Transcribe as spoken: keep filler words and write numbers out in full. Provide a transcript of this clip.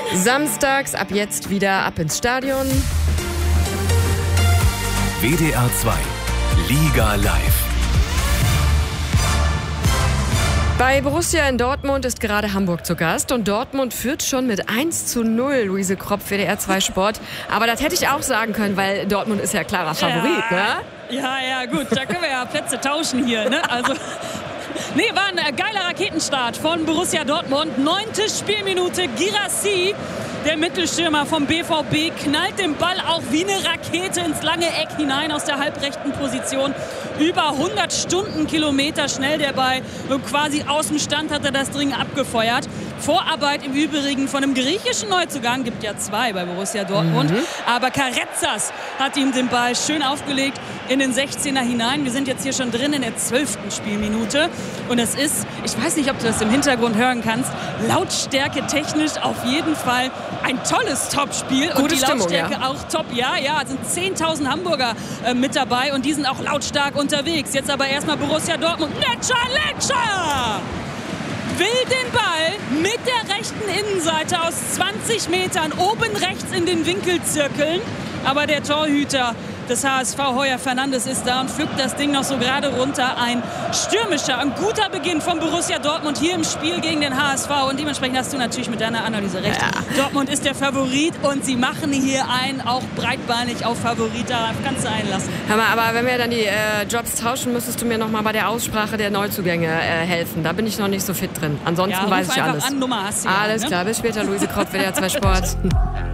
Samstags ab jetzt wieder ab ins Stadion. W D R zwei Liga live. Bei Borussia in Dortmund ist gerade Hamburg zu Gast und Dortmund führt schon mit eins zu null. Luise Kropf, W D R zwei Sport. Aber das hätte ich auch sagen können, weil Dortmund ist ja klarer Favorit, ja. ne? Ja, ja, gut, da können wir ja Plätze tauschen hier, ne? Also, nee, war ein geiler Raketenstart von Borussia Dortmund. Neunte Spielminute, Guirassy, der Mittelstürmer vom B V B, knallt den Ball auch wie eine Rakete ins lange Eck hinein aus der halbrechten Position. Über hundert Stundenkilometer schnell der Ball. Quasi aus dem Stand hat er das Ding abgefeuert. Vorarbeit im Übrigen von einem griechischen Neuzugang, gibt ja zwei bei Borussia Dortmund. Mhm. Aber Karetzas hat ihm den Ball schön aufgelegt in den sechzehner hinein. Wir sind jetzt hier schon drin in der zwölften Spielminute. Und es ist, ich weiß nicht, ob du das im Hintergrund hören kannst, Lautstärke technisch auf jeden Fall ein tolles Topspiel. Gute und die Stimmung, Lautstärke ja. auch top. Ja, ja, es sind zehntausend Hamburger äh, mit dabei und die sind auch lautstark unterwegs. Jetzt aber erstmal Borussia Dortmund. Letscher, Letscher! Will den Ball mit der rechten Innenseite aus zwanzig Metern oben rechts in den Winkel zirkeln. Aber der Torhüter des H S V, Heuer Fernandes, ist da und pflückt das Ding noch so gerade runter. Ein stürmischer, ein guter Beginn von Borussia Dortmund hier im Spiel gegen den H S V. Und dementsprechend hast du natürlich mit deiner Analyse recht. Ja. Dortmund ist der Favorit und sie machen hier einen auch breitbeinig auf Favorit. Darauf kannst du einlassen. Hör mal, aber wenn wir dann die äh, Jobs tauschen, müsstest du mir noch mal bei der Aussprache der Neuzugänge äh, helfen. Da bin ich noch nicht so fit drin. Ansonsten ja, weiß ich einfach alles. An, Nummer hast du alles ja, ne? klar, bis später, Luise Kropf, W D R zwei Sport.